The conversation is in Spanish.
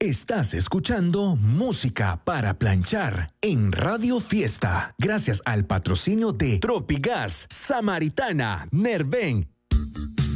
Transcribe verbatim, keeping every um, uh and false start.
Estás escuchando Música para Planchar en Radio Fiesta, gracias al patrocinio de Tropigas, Samaritana, Nerven